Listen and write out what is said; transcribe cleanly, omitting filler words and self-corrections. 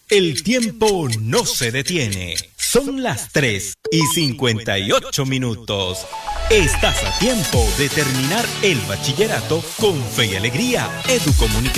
El tiempo no se detiene. Son las 3:58. Estás a tiempo de terminar el bachillerato con fe y alegría. Educomunicación.